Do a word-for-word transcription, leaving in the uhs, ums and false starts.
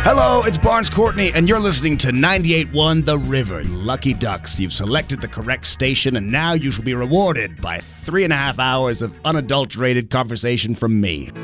Hello, it's Barnes Courtney, and you're listening to ninety-eight point one The River. Lucky ducks, you've selected the correct station, and now you shall be rewarded by three and a half hours of unadulterated conversation from me.